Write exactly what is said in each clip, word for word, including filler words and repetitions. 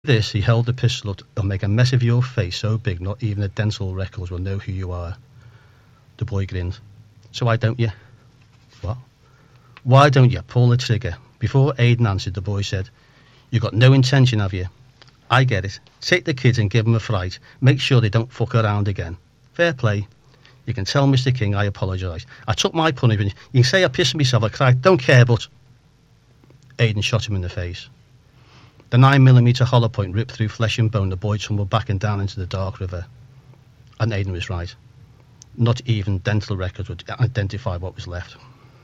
this, he held the pistol up. I'll make a mess of your face so big not even the dental records will know who you are. The boy grinned. So why don't you? What? Why don't you pull the trigger? Before Aidan answered, the boy said, "You've got no intention, have you? I get it. Take the kids and give them a fright. Make sure they don't fuck around again. Fair play. You can tell Mister King I apologise. I took my punishment. You can say I pissed myself, I cried. Don't care, but..." Aidan shot him in the face. The nine millimeter hollow point ripped through flesh and bone. The boy tumbled back and down into the dark river. And Aidan was right. Not even dental records would identify what was left.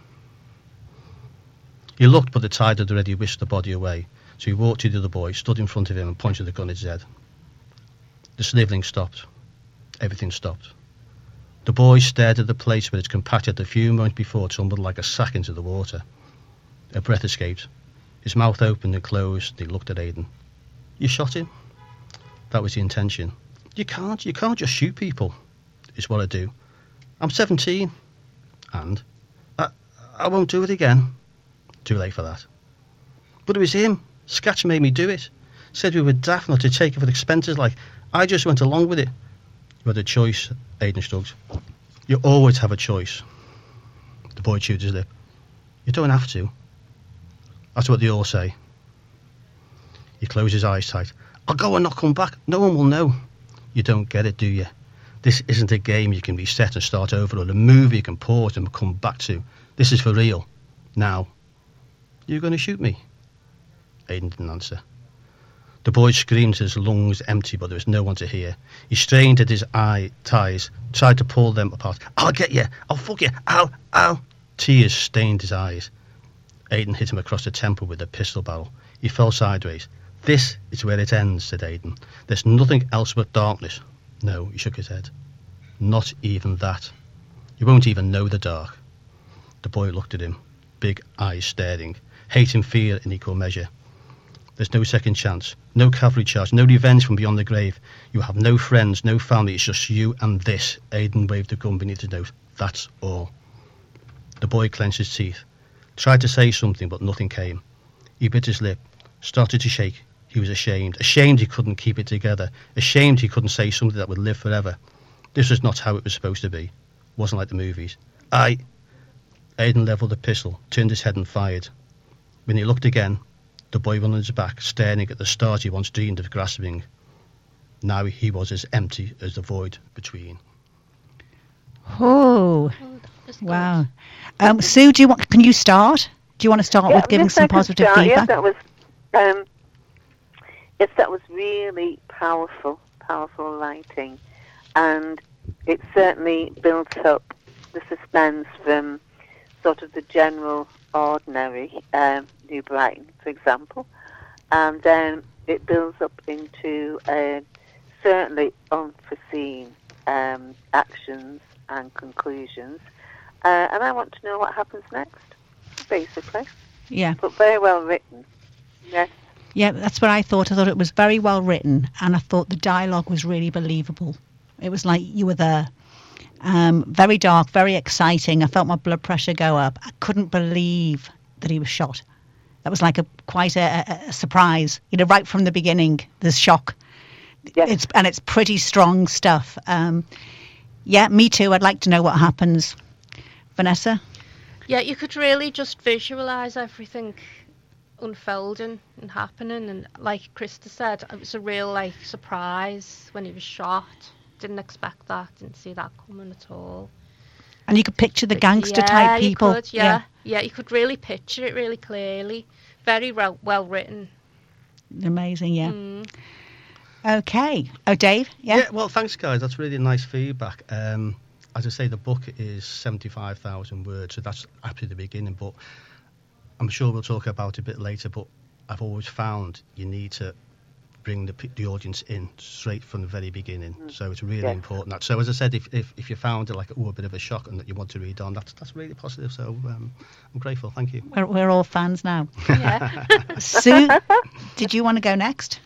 He looked, but the tide had already whisked the body away. So he walked to the other boy, stood in front of him and pointed the gun at his head. The snivelling stopped. Everything stopped. The boy stared at the place where his companion had a few moments before tumbled like a sack into the water. A breath escaped. His mouth opened and closed. He looked at Aidan. "You shot him?" "That was the intention." You can't, you can't just shoot people." "It's what I do." "I'm seventeen. "And?" I, I won't do it again." "Too late for that." "But it was him. Scatch made me do it. Said we were daft not to take it for the expenses, like. I just went along with it." "You had a choice," Aidan shrugged. "You always have a choice." The boy chewed his lip. "You don't have to." "That's what they all say." He closed his eyes tight. "I'll go and not come back. No one will know." "You don't get it, do you? This isn't a game you can reset and start over, or a movie you can pause and come back to. This is for real. Now. You're going to shoot me?" Aidan didn't answer. The boy screamed, his lungs empty, but there was no one to hear. He strained at his eye ties, tried to pull them apart. "I'll get you. I'll fuck you. I'll, I'll..." Tears stained his eyes. Aidan hit him across the temple with a pistol barrel. He fell sideways. "This is where it ends," said Aidan. "There's nothing else but darkness." "No," he shook his head. "Not even that. You won't even know the dark." The boy looked at him, big eyes staring, hate and fear in equal measure. "There's no second chance, no cavalry charge, no revenge from beyond the grave. You have no friends, no family, it's just you and this." Aidan waved the gun beneath his nose. "That's all." The boy clenched his teeth, tried to say something, but nothing came. He bit his lip, started to shake. He was ashamed, ashamed he couldn't keep it together, ashamed he couldn't say something that would live forever. This was not how it was supposed to be. It wasn't like the movies. I... Aidan levelled the pistol, turned his head and fired. When he looked again, the boy went on his back, staring at the stars he once dreamed of grasping. Now he was as empty as the void between. Oh, wow. Um, Sue, do you want? Can you start? Do you want to start yeah, with giving yes, some I can positive start. feedback? Yes, that was. Um, yes, that was really powerful, powerful writing, and it certainly built up the suspense from sort of the general ordinary um, New Brighton, for example, and then it builds up into uh, certainly unforeseen um, actions and conclusions, uh, and I want to know what happens next, basically. Yeah. But very well written. Yes. Yeah, that's what I thought. I thought it was very well written, and I thought the dialogue was really believable. It was like you were there. Um, very dark, very exciting. I felt my blood pressure go up. I couldn't believe that he was shot. That was like a quite a, a, a surprise. You know, right from the beginning, there's shock. Yes. It's and it's pretty strong stuff. Um, yeah, me too. I'd like to know what happens. Vanessa? Yeah, you could really just visualise everything unfolding and happening, and like Krista said, it was a real like surprise when he was shot. Didn't expect that, didn't see that coming at all. And you could picture the gangster yeah, type people. You could, yeah, yeah, yeah, you could really picture it really clearly. Very well, well written. Amazing, yeah. Mm. Okay. Oh, Dave? Yeah? Yeah, well, thanks, guys. That's really nice feedback. Um, as I say, the book is seventy-five thousand words, so that's actually the beginning, but I'm sure we'll talk about it a bit later, but I've always found you need to bring the, the audience in straight from the very beginning. Mm. So it's really yes. important. That. So as I said, if, if, if you found it like oh, a bit of a shock and that you want to read on, that's that's really positive. So um, I'm grateful. Thank you. We're, we're all fans now. Yeah. Sue, did you want to go next?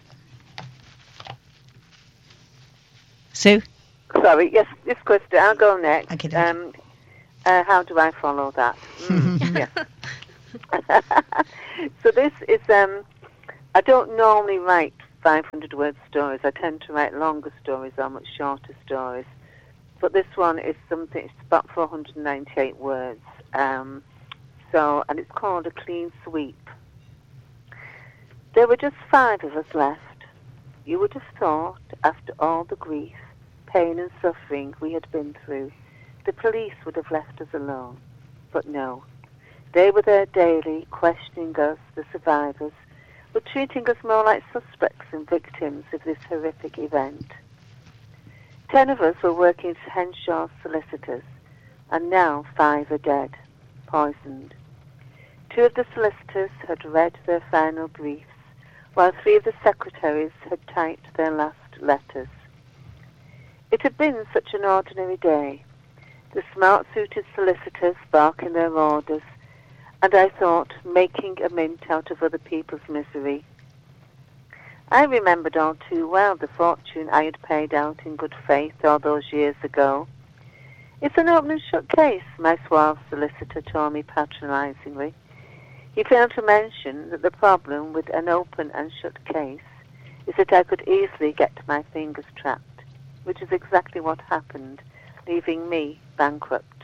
Sue? Sorry, yes, yes, Krista, I'll go next. Okay, um, uh, how do I follow that? Mm, yeah. So this is, um, I don't normally write five hundred word stories. I tend to write longer stories or much shorter stories. But this one is something, it's about four hundred ninety-eight words. Um, so, and it's called A Clean Sweep. There were just five of us left. You would have thought, after all the grief, pain and suffering we had been through, the police would have left us alone. But no. They were there daily, questioning us, the survivors, but treating us more like suspects and victims of this horrific event. Ten of us were working for Henshaw solicitors, and now five are dead, poisoned. Two of the solicitors had read their final briefs, while three of the secretaries had typed their last letters. It had been such an ordinary day, the smart-suited solicitors barking their orders, and I thought, making a mint out of other people's misery. I remembered all too well the fortune I had paid out in good faith all those years ago. It's an open and shut case, my suave solicitor told me patronisingly. He failed to mention that the problem with an open and shut case is that I could easily get my fingers trapped, which is exactly what happened, leaving me bankrupt.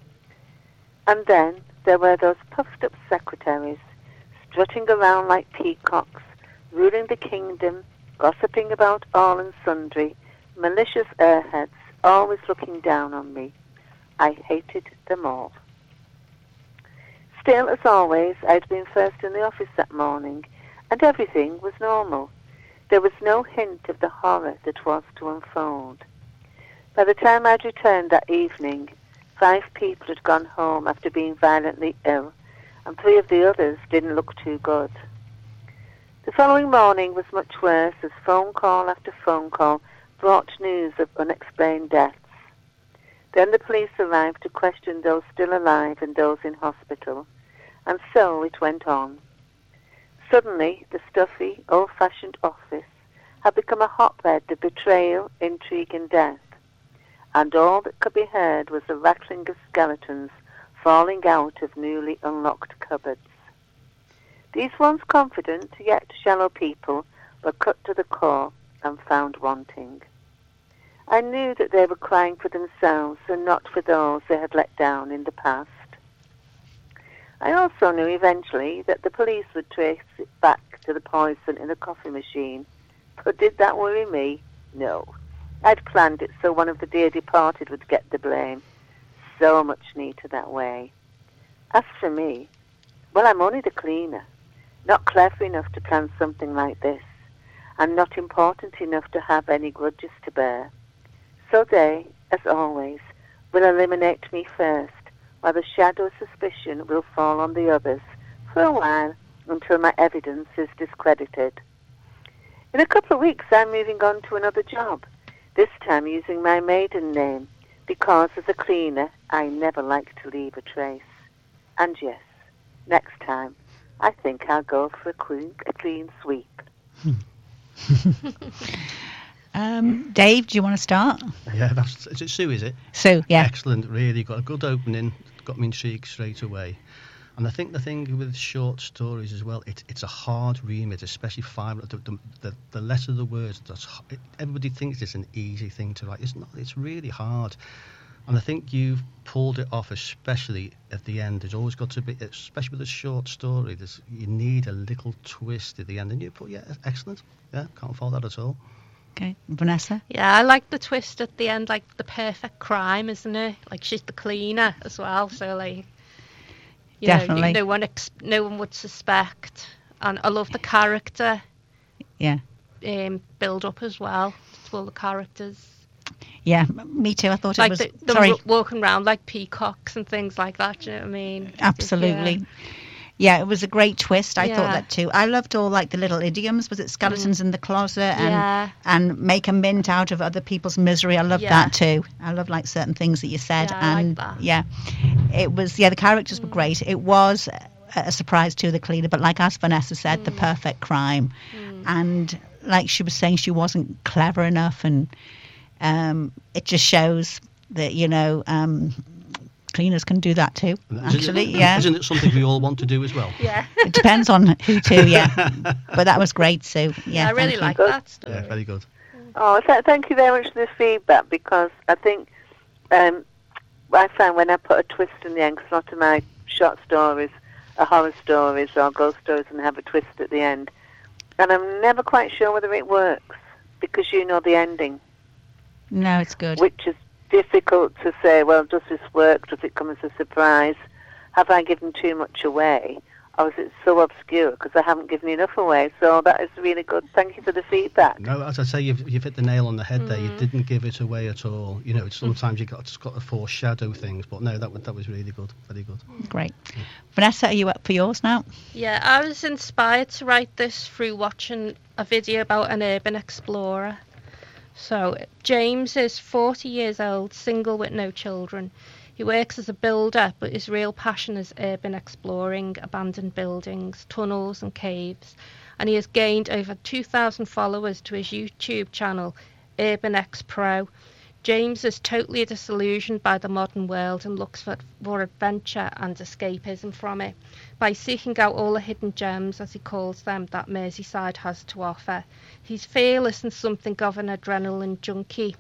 And then there were those puffed-up secretaries, strutting around like peacocks, ruling the kingdom, gossiping about all and sundry, malicious airheads, always looking down on me. I hated them all. Still, as always, I'd been first in the office that morning, and everything was normal. There was no hint of the horror that was to unfold. By the time I'd returned that evening, five people had gone home after being violently ill, and three of the others didn't look too good. The following morning was much worse, as phone call after phone call brought news of unexplained deaths. Then the police arrived to question those still alive and those in hospital, and so it went on. Suddenly, the stuffy, old-fashioned office had become a hotbed of betrayal, intrigue, and death, and all that could be heard was the rattling of skeletons falling out of newly unlocked cupboards. These once confident, yet shallow people were cut to the core and found wanting. I knew that they were crying for themselves and not for those they had let down in the past. I also knew eventually that the police would trace it back to the poison in the coffee machine. But did that worry me? No. I'd planned it so one of the dear departed would get the blame. So much neater that way. As for me, well, I'm only the cleaner. Not clever enough to plan something like this, and not important enough to have any grudges to bear. So they, as always, will eliminate me first, while the shadow of suspicion will fall on the others for a while until my evidence is discredited. In a couple of weeks I'm moving on to another job, this time using my maiden name, because as a cleaner I never like to leave a trace. And yes, next time I think I'll go for a clean, a clean sweep. um, Dave, do you want to start? Yeah, that's, is it Sue, is it? Sue, yeah. Excellent, really. Got a good opening, got me intrigued straight away. And I think the thing with short stories as well, it, it's a hard remit, especially five. The, the, the, the less of the words, that's, it, everybody thinks it's an easy thing to write. It's not, it's really hard. And I think you've pulled it off, especially at the end. There's always got to be, especially with a short story, there's, you need a little twist at the end. And you put, yeah, excellent. Yeah, can't fault that at all. Okay, Vanessa? Yeah, I like the twist at the end, like the perfect crime, isn't it? Like she's the cleaner as well, so like, you Definitely. know, no one ex- no one would suspect. And I love the character. Yeah. Um, build up as well to all the characters. Yeah, me too. I thought Like it was. the, them sorry. w- walking around like peacocks and things like that. Do you know what I mean? Absolutely. Yeah. Yeah, it was a great twist. I Yeah. thought that too. I loved all like the little idioms. Was it skeletons in the closet and Yeah. and make a mint out of other people's misery? I loved Yeah. that too. I love like certain things that you said. Yeah, I like and that. yeah, it was. Yeah, the characters were great. It was a, a surprise to the cleaner, but like as Vanessa said, the perfect crime. And like she was saying, she wasn't clever enough, and um, it just shows that you know. Um, cleaners can do that too. And isn't Actually, it, yeah. Isn't it something we all want to do as well? Yeah. It depends on who to, yeah. But that was great, Sue. Yeah, I really thank like you. that story. Yeah, very good. Oh, th- thank you very much for the feedback, because I think um, I find when I put a twist in the end, because a lot of my short stories are horror stories or ghost stories and have a twist at the end, and I'm never quite sure whether it works, because you know the ending, No, it's good. which is difficult to say, well, does this work? Does it come as a surprise? Have I given too much away? Or is it so obscure because I haven't given enough away? So that is really good. Thank you for the feedback. No, as I say, you've, you've hit the nail on the head there. You Mhm. didn't give it away at all. You know, it's sometimes you got just got to foreshadow things, but no, that was that was really good, very good. Great. Vanessa, are you up for yours now? Yeah, I was inspired to write this through watching a video about an urban explorer. So, James is forty years old, single with no children. He works as a builder, but his real passion is urban exploring, abandoned buildings, tunnels and caves. And he has gained over two thousand followers to his YouTube channel, Urban X Pro. James is totally disillusioned by the modern world and looks for, for adventure and escapism from it by seeking out all the hidden gems, as he calls them, that Merseyside has to offer. He's fearless and something of an adrenaline junkie.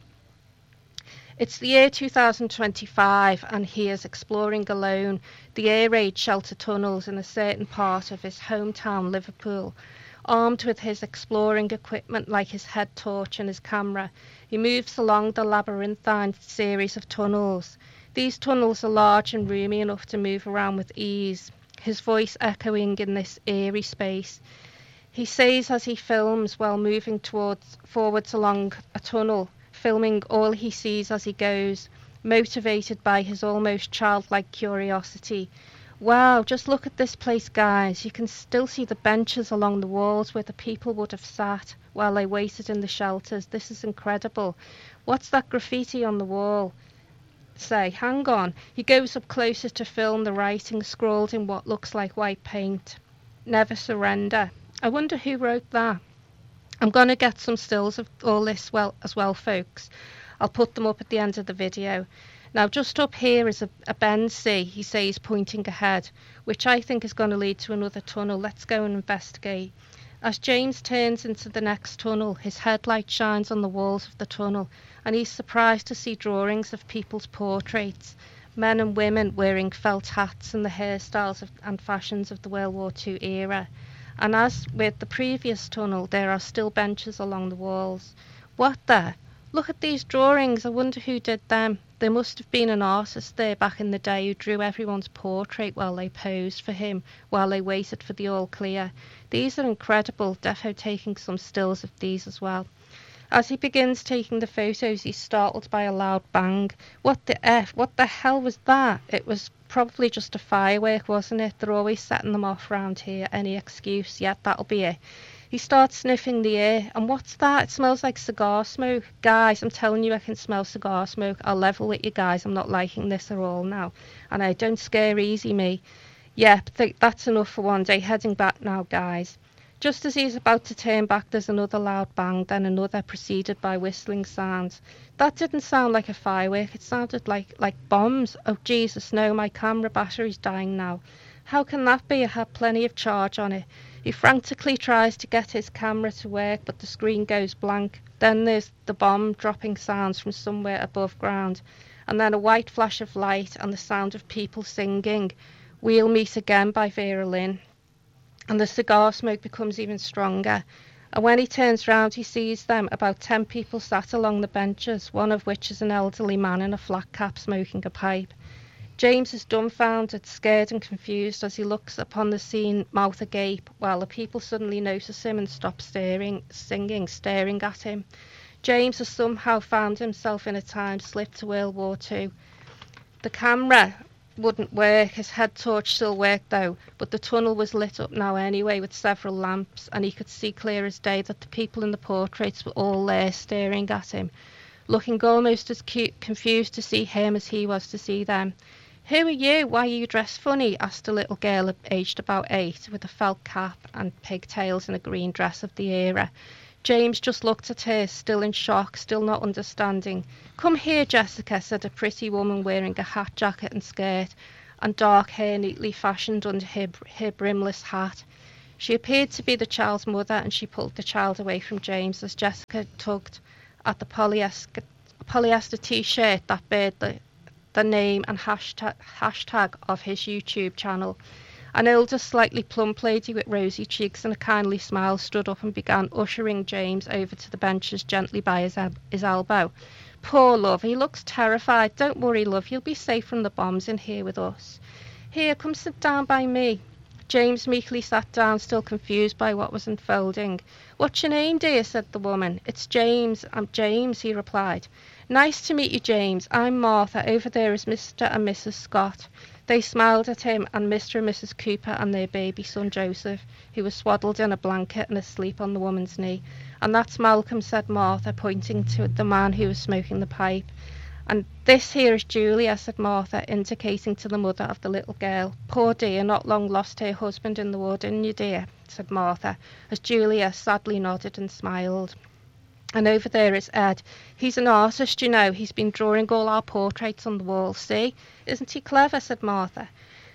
It's the year two thousand twenty-five and he is exploring alone the air raid shelter tunnels in a certain part of his hometown, Liverpool. Armed with his exploring equipment like his head torch and his camera, he moves along the labyrinthine series of tunnels. These tunnels are large and roomy enough to move around with ease, his voice echoing in this eerie space. He says as he films while moving towards forwards along a tunnel, filming all he sees as he goes, motivated by his almost childlike curiosity. Wow, just look at this place, guys. You can still see the benches along the walls where the people would have sat while they waited in the shelters. This is incredible. What's that graffiti on the wall? Say, hang on. He goes up closer to film the writing scrawled in what looks like white paint. Never surrender. I wonder who wrote that. I'm going to get some stills of all this well as well, folks. I'll put them up at the end of the video. Now, just up here is a, a bend, see, he says, pointing ahead, which I think is going to lead to another tunnel. Let's go and investigate. As James turns into the next tunnel, his headlight shines on the walls of the tunnel, and he's surprised to see drawings of people's portraits, men and women wearing felt hats and the hairstyles of, and fashions of the World War Two era. And as with the previous tunnel, there are still benches along the walls. What the? Look at these drawings. I wonder who did them. There must have been an artist there back in the day who drew everyone's portrait while they posed for him, while they waited for the all clear. These are incredible. Defo taking some stills of these as well. As he begins taking the photos, he's startled by a loud bang. What the F? What the hell was that? It was probably just a firework, wasn't it? They're always setting them off round here. Any excuse? Yeah, that'll be it. He starts sniffing the air, and what's that? It smells like cigar smoke. Guys, I'm telling you I can smell cigar smoke. I'll level with you guys. I'm not liking this at all now. And I don't scare easy, me. Yep, th- that's enough for one day. Heading back now, guys. Just as he's about to turn back, there's another loud bang, then another, preceded by whistling sounds. That didn't sound like a firework. It sounded like, like bombs. Oh, Jesus, no, my camera battery's dying now. How can that be? I had plenty of charge on it. He frantically tries to get his camera to work, but the screen goes blank. Then there's the bomb dropping sounds from somewhere above ground, and then a white flash of light and the sound of people singing We'll Meet Again by Vera Lynn. And the cigar smoke becomes even stronger. And when he turns round, he sees them, about ten people sat along the benches, one of which is an elderly man in a flat cap smoking a pipe. James is dumbfounded, scared and confused as he looks upon the scene, mouth agape, while the people suddenly notice him and stop staring, singing, staring at him. James has somehow found himself in a time slip to World War Two. The camera wouldn't work, his head torch still worked though, but the tunnel was lit up now anyway with several lamps, and he could see clear as day that the people in the portraits were all there staring at him, looking almost as cute, confused to see him as he was to see them. Who are you? Why are you dressed funny? Asked a little girl aged about eight with a felt cap and pigtails and a green dress of the era. James just looked at her, still in shock, still not understanding. "Come here, Jessica," said a pretty woman wearing a hat, jacket and skirt, and dark hair neatly fashioned under her, her brimless hat. She appeared to be the child's mother, and she pulled the child away from James as Jessica tugged at the polyester, polyester t-shirt that bared the, the name and hashtag, hashtag of his YouTube channel. An older, slightly plump lady with rosy cheeks and a kindly smile stood up and began ushering James over to the benches gently by his, el- his elbow. "Poor love, he looks terrified. Don't worry, love, he'll be safe from the bombs in here with us. Here, come sit down by me." James meekly sat down, still confused by what was unfolding. "What's your name, dear?" said the woman. "It's James. I'm James," he replied. "Nice to meet you, James. I'm Martha. Over there is Mister and Missus Scott." They smiled at him, and Mister and Missus Cooper and their baby son Joseph, who was swaddled in a blanket and asleep on the woman's knee. "And that's Malcolm," said Martha, pointing to the man who was smoking the pipe. "And this here is Julia," said Martha, indicating to the mother of the little girl. "Poor dear, not long lost her husband in the war, didn't you, dear?" said Martha, as Julia sadly nodded and smiled. "And over there is Ed. He's an artist, you know. He's been drawing all our portraits on the wall. See? Isn't he clever?" said Martha.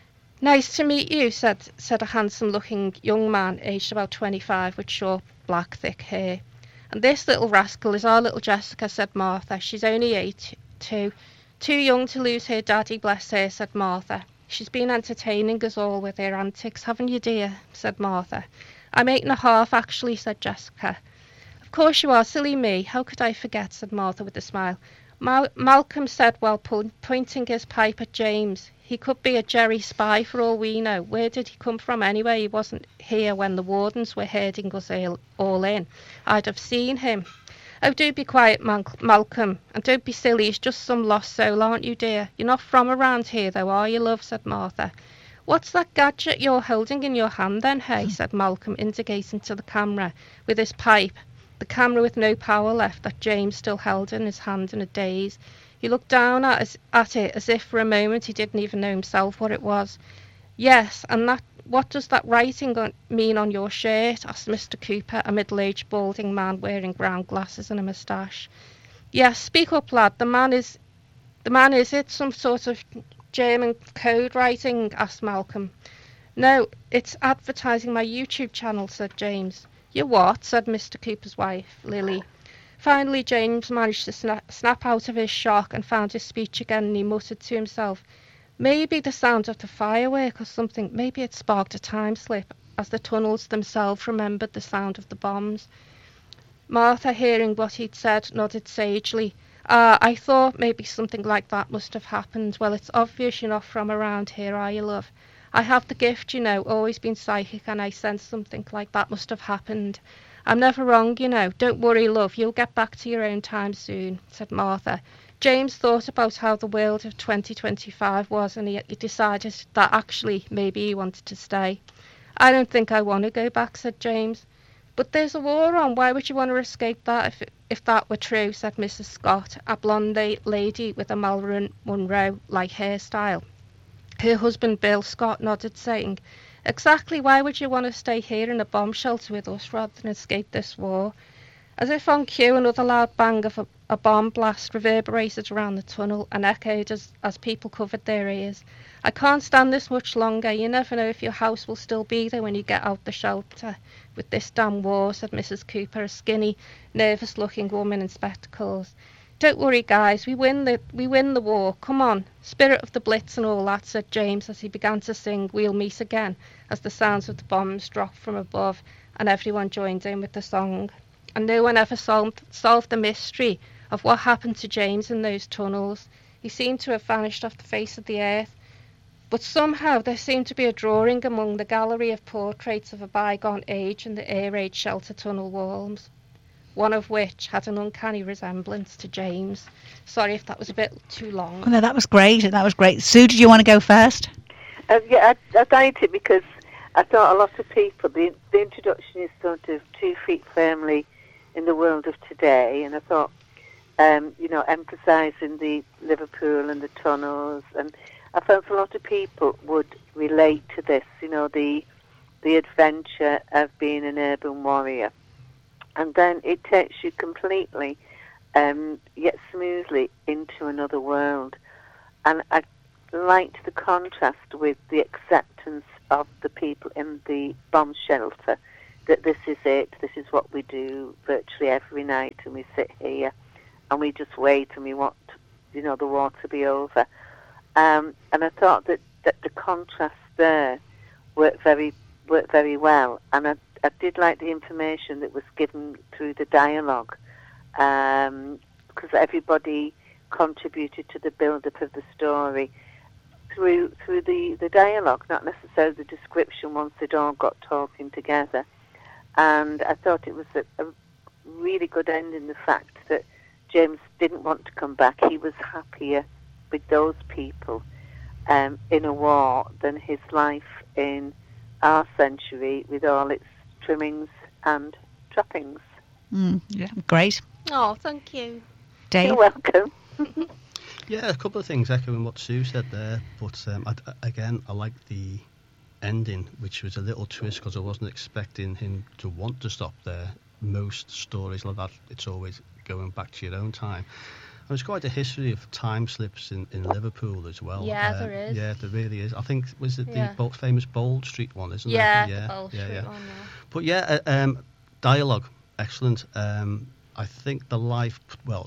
"Nice to meet you," said, said a handsome-looking young man, aged about twenty-five, with short, black, thick hair. "And this little rascal is our little Jessica," said Martha. "She's only eight, too. Too young to lose her daddy, bless her," said Martha. "She's been entertaining us all with her antics, haven't you, dear?" said Martha. "I'm eight and a half, actually," said Jessica. "Of course you are, silly me. How could I forget?" said Martha with a smile. Mal- Malcolm said while po- pointing his pipe at James. "He could be a Jerry spy for all we know. Where did he come from anyway? He wasn't here when the wardens were herding us all in. I'd have seen him." "Oh, do be quiet, Mal- Malcolm, and don't be silly. He's just some lost soul, aren't you, dear? You're not from around here, though, are you, love?" said Martha. "What's that gadget you're holding in your hand, then, hey?" said Malcolm, indicating to the camera with his pipe, the camera with no power left that James still held in his hand in a daze. He looked down at, us, at it as if for a moment he didn't even know himself what it was. "Yes, and that what does that writing on, mean on your shirt?" asked Mister Cooper, a middle-aged balding man wearing round glasses and a moustache. "Yes, speak up, lad. The man is... The man is it some sort of German code writing?" asked Malcolm. "No, it's advertising my YouTube channel," said James. "You what?" said Mister Cooper's wife, Lily. Finally, James managed to snap, snap out of his shock and found his speech again, and he muttered to himself, "Maybe the sound of the firework or something. Maybe it sparked a time slip, as the tunnels themselves remembered the sound of the bombs." Martha, hearing what he'd said, nodded sagely. "Ah, I thought maybe something like that must have happened. Well, it's obvious you're not from around here, are you, love? I have the gift, you know, always been psychic, and I sense something like that must have happened. I'm never wrong, you know. Don't worry, love, you'll get back to your own time soon," said Martha. James thought about how the world of twenty twenty-five was, and he, he decided that actually maybe he wanted to stay. "I don't think I want to go back," said James. "But there's a war on. Why would you want to escape that if if that were true?" said Missus Scott, a blonde lady with a Marilyn Monroe-like hairstyle. Her husband, Bill Scott, nodded, saying, "Exactly. Why would you want to stay here in a bomb shelter with us rather than escape this war?" As if on cue, another loud bang of a, a bomb blast reverberated around the tunnel and echoed as, as people covered their ears. "I can't stand this much longer. You never know if your house will still be there when you get out the shelter with this damn war," said Missus Cooper, a skinny, nervous-looking woman in spectacles. "Don't worry, guys. We win the we win the war. Come on. Spirit of the Blitz and all that," said James as he began to sing "We'll Meet Again" as the sounds of the bombs dropped from above and everyone joined in with the song. And no one ever solved, solved the mystery of what happened to James in those tunnels. He seemed to have vanished off the face of the earth. But somehow there seemed to be a drawing among the gallery of portraits of a bygone age in the air raid shelter tunnel walls, one of which had an uncanny resemblance to James. Sorry if that was a bit too long. Oh, no, that was great. That was great. Sue, did you want to go first? Uh, yeah, I, I liked it because I thought a lot of people, the, the introduction is sort of two feet firmly in the world of today, and I thought, um, you know, emphasising the Liverpool and the tunnels, and I felt a lot of people would relate to this, you know, the the adventure of being an urban warrior. and then it takes you completely, um, yet smoothly, into another world. And I liked the contrast with the acceptance of the people in the bomb shelter, that this is it, this is what we do virtually every night, and we sit here and we just wait and we want, you know, the war to be over. Um, and I thought that, that the contrast there worked very worked very well, and I, I did like the information that was given through the dialogue, um, because everybody contributed to the build-up of the story through through the, the dialogue, not necessarily the description once they'd all got talking together. And I thought it was a, a really good ending, the fact that James didn't want to come back. He was happier with those people um, in a war than his life in our century with all its trimmings and trappings. Mm, yeah, great. Oh, thank you. Dave? You're welcome. Yeah, a couple of things echoing what Sue said there, but um, I, again, I like the ending, which was a little twist because I wasn't expecting him to want to stop there. Most stories like that, it's always going back to your own time. And there's quite a history of time slips in, in Liverpool as well. Yeah, uh, there is. Yeah, there really is. I think, was it Yeah. the Bold, famous Bold Street one, isn't Yeah, it? the Bold yeah, Street yeah. one, yeah. But yeah, uh, um, dialogue, excellent. Um, I think the life, well,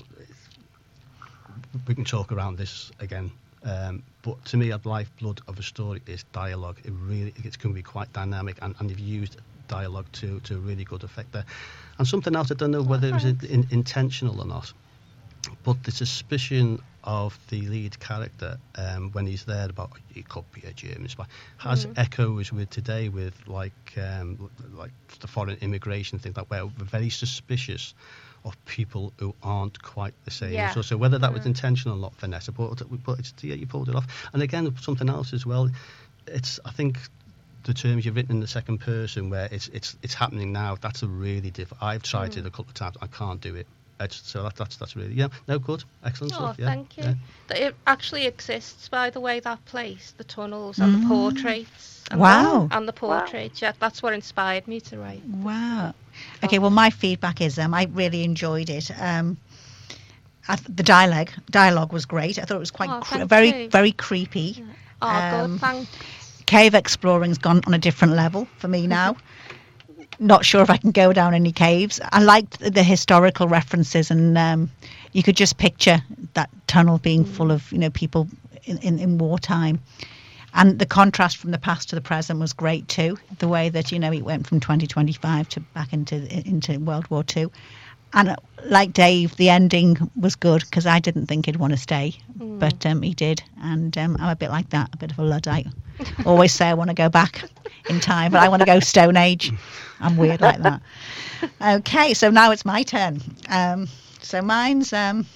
we can talk around this again, um, but to me, the lifeblood of a story is dialogue. It really, it's going to be quite dynamic, and, and you've used dialogue to, to a really good effect there. And something else, I don't know whether it was in, in, intentional or not, but the suspicion of the lead character um, when he's there about he could be a German spy has Mm. echoes with today, with like um, like the foreign immigration thing, that where we're very suspicious of people who aren't quite the same. Yeah. So, so whether that was Mm. intentional or not, Vanessa, but, but it's, yeah, you pulled it off. And again, something else as well. It's I think the terms you've written in the second person, where it's it's it's happening now. That's a really difficult. I've tried Mm. it a couple of times. I can't do it. It's, so that, that's that's really yeah. No, good, excellent Oh, stuff. Yeah, thank you. yeah. That It actually exists, by the way, that place, the tunnels and Mm. the portraits. And Wow. The, and the portraits, yeah. That's what inspired me to write. Wow. Okay, well, my feedback is um, I really enjoyed it. Um, I th- the dialogue dialogue was great. I thought it was quite Oh, cre- thank very you. very creepy. Oh, Um, good, thanks. Cave exploring's gone on a different level for me now. Not sure if I can go down any caves. I liked the, the historical references, and um, you could just picture that tunnel being full of, you know, people in, in, in wartime. And the contrast from the past to the present was great too. The way that, you know, it went from twenty twenty-five to back into into World War Two. And uh, like Dave, the ending was good because I didn't think he'd want to stay, Mm. but um, he did. And um, I'm a bit like that, a bit of a Luddite. Always say I want to go back in time, but I want to go Stone Age. I'm weird like that. Okay, so now it's my turn. Um, so mine's um,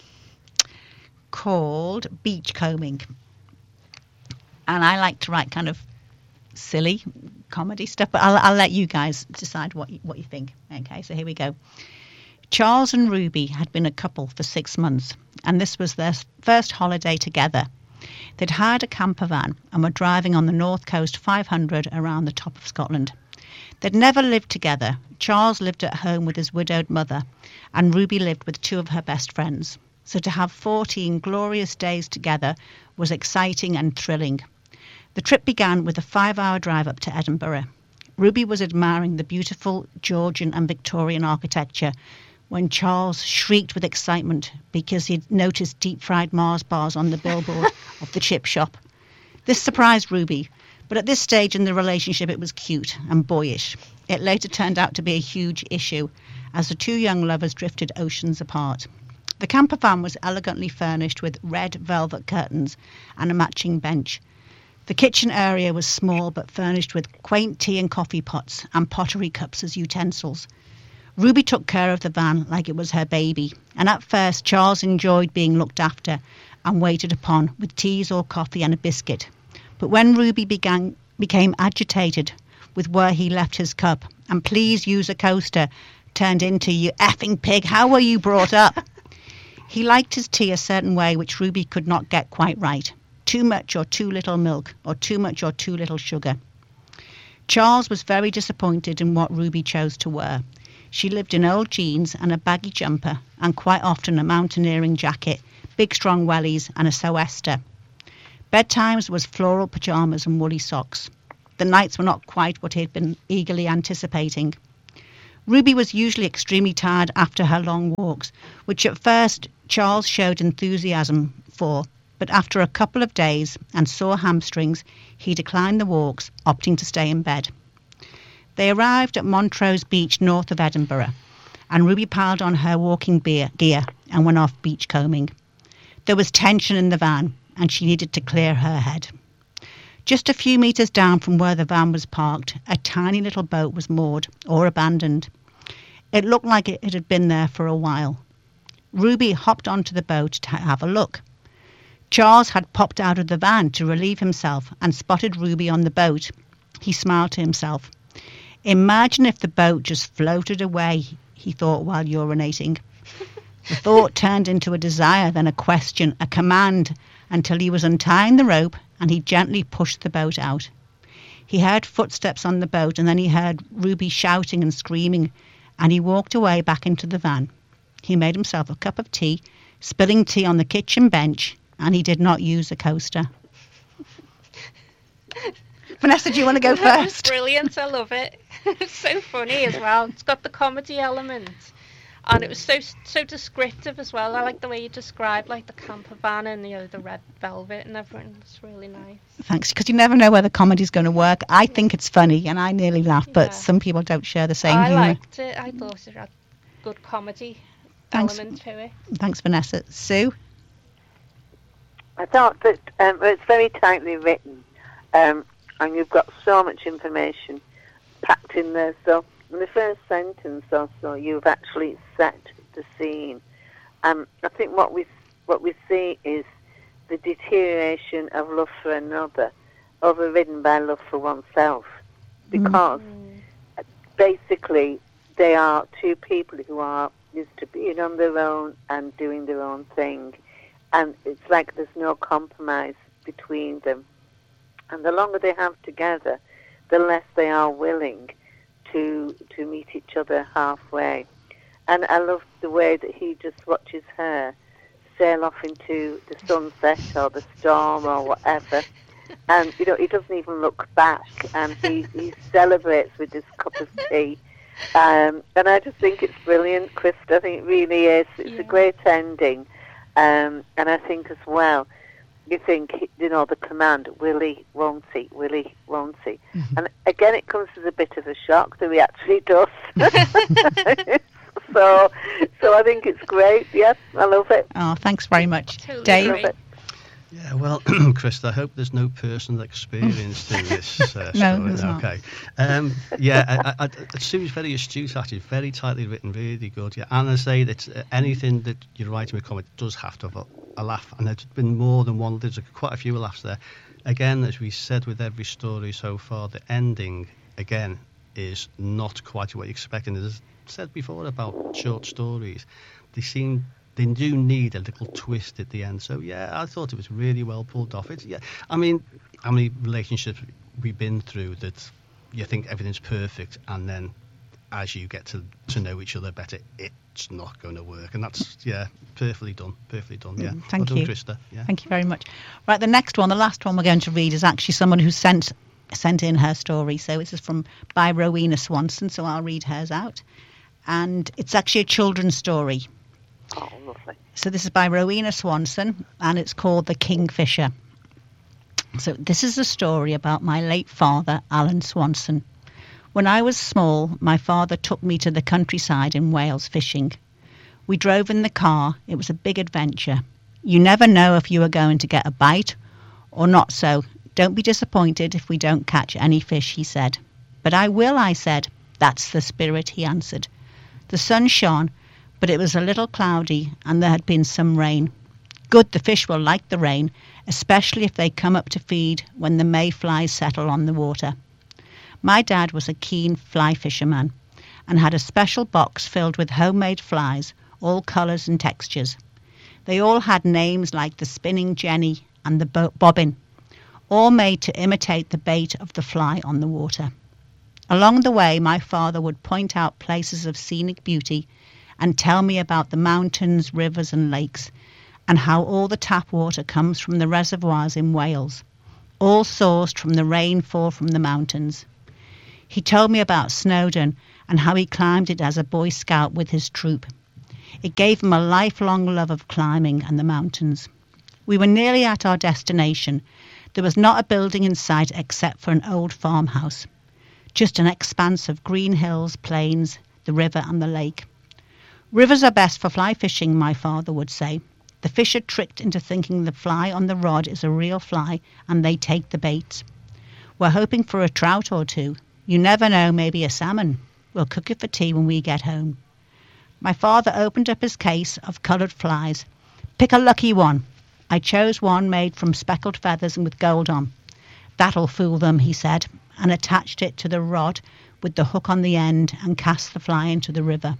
called Beachcombing. And I like to write kind of silly comedy stuff, but I'll, I'll let you guys decide what you, what you think. Okay, so here we go. Charles and Ruby had been a couple for six months, and this was their first holiday together. They'd hired a camper van and were driving on the North Coast five hundred around the top of Scotland. They'd never lived together. Charles lived at home with his widowed mother, and Ruby lived with two of her best friends. So to have fourteen glorious days together was exciting and thrilling. The trip began with a five-hour drive up to Edinburgh. Ruby was admiring the beautiful Georgian and Victorian architecture when Charles shrieked with excitement because he'd noticed deep-fried Mars bars on the billboard of the chip shop. This surprised Ruby, but at this stage in the relationship it was cute and boyish. It later turned out to be a huge issue as the two young lovers drifted oceans apart. The camper van was elegantly furnished with red velvet curtains and a matching bench. The kitchen area was small but furnished with quaint tea and coffee pots and pottery cups as utensils. Ruby took care of the van like it was her baby, and at first Charles enjoyed being looked after and waited upon with teas or coffee and a biscuit. But when Ruby began, became agitated with where he left his cup, and please use a coaster turned into you effing pig, how were you brought up? He liked his tea a certain way which Ruby could not get quite right. Too much or too little milk, or too much or too little sugar. Charles was very disappointed in what Ruby chose to wear. She lived in old jeans and a baggy jumper, and quite often a mountaineering jacket, big strong wellies and a sou'wester. Bedtimes was floral pyjamas and woolly socks. The nights were not quite what he had been eagerly anticipating. Ruby was usually extremely tired after her long walks, which at first Charles showed enthusiasm for, but after a couple of days and sore hamstrings, he declined the walks, opting to stay in bed. They arrived at Montrose Beach north of Edinburgh, and Ruby piled on her walking beer, gear and went off beachcombing. There was tension in the van, and she needed to clear her head. Just a few metres down from where the van was parked, a tiny little boat was moored, or abandoned. It looked like it had been there for a while. Ruby hopped onto the boat to have a look. Charles had popped out of the van to relieve himself and spotted Ruby on the boat. He smiled to himself. Imagine if the boat just floated away, he thought while urinating. The thought turned into a desire, then a question, a command, until he was untying the rope and he gently pushed the boat out. He heard footsteps on the boat, and then he heard Ruby shouting and screaming, and he walked away back into the van. He made himself a cup of tea, spilling tea on the kitchen bench, and he did not use a coaster. Vanessa, do you want to go first? Brilliant, I love it. It's so funny as well. It's got the comedy element. And it was so so descriptive as well. I like the way you described like the camper van and, you know, the red velvet and everything. It's really nice. Thanks, because you never know where the comedy's going to work. I think it's funny and I nearly laugh, but Yeah. some people don't share the same I humour. liked it. I thought it had good comedy Thanks. element to it. Thanks, Vanessa. Sue? I thought that um, it's very tightly written, um, and you've got so much information packed in there. So in the first sentence or so, you've actually set the scene. Um, I think what we what we see is the deterioration of love for another, overridden by love for oneself, because Mm. basically they are two people who are used to being on their own and doing their own thing, and it's like there's no compromise between them. And the longer they have together, the less they are willing to to meet each other halfway. And I love the way that he just watches her sail off into the sunset or the storm or whatever. And, you know, he doesn't even look back, and he, he celebrates with this cup of tea. Um, and I just think it's brilliant, Krista. I think it really is. It's Yeah. a great ending. Um, and I think as well, you think, you know, the command, will he, won't he, will he, won't he? Mm-hmm. And again, it comes as a bit of a shock that he actually does. so, so I think it's great. Yes, I love it. Oh, thanks very much. Totally Dave? agree. Love it. Yeah, well, Chris, I hope there's no personal experience to this uh, No, story. there's not. Okay. Um, yeah, I, I, I, Sue's very astute, actually, very tightly written, really good. Yeah, and I say that uh, anything that you're writing with comic does have to have a, a laugh, and there's been more than one. There's quite a few laughs there. Again, as we said with every story so far, the ending again is not quite what you expect. And as I said before about short stories, they seem. They do need a little twist at the end. So, yeah, I thought it was really well pulled off. It's, yeah, I mean, how many relationships we've been through that you think everything's perfect, and then as you get to, to know each other better, it's not going to work. And that's, yeah, perfectly done. Perfectly done, yeah. Mm, thank well you. done, Krista. Yeah. Thank you very much. Right, the next one, the last one we're going to read is actually someone who sent sent in her story. So this is from by Rowena Swanson, so I'll read hers out. And it's actually a children's story. Oh, lovely. So this is by Rowena Swanson, and it's called The Kingfisher. So this is a story about my late father, Alan Swanson. When I was small, my father took me to the countryside in Wales fishing. We drove in the car. It was a big adventure. You never know if you are going to get a bite or not, so don't be disappointed if we don't catch any fish, he said. But I will, I said. That's the spirit, he answered. The sun shone, but it was a little cloudy and there had been some rain. Good, the fish will like the rain, especially if they come up to feed when the mayflies settle on the water. My dad was a keen fly fisherman and had a special box filled with homemade flies, all colours and textures. They all had names like the spinning Jenny and the bo- bobbin, all made to imitate the bait of the fly on the water. Along the way, my father would point out places of scenic beauty and tell me about the mountains, rivers and lakes, and how all the tap water comes from the reservoirs in Wales, all sourced from the rainfall from the mountains. He told me about Snowdon and how he climbed it as a Boy Scout with his troop. It gave him a lifelong love of climbing and the mountains. We were nearly at our destination. There was not a building in sight except for an old farmhouse. Just an expanse of green hills, plains, the river and the lake. Rivers are best for fly fishing, my father would say. The fish are tricked into thinking the fly on the rod is a real fly and they take the bait. We're hoping for a trout or two. You never know, maybe a salmon. We'll cook it for tea when we get home. My father opened up his case of coloured flies. Pick a lucky one. I chose one made from speckled feathers and with gold on. That'll fool them, he said, and attached it to the rod with the hook on the end and cast the fly into the river.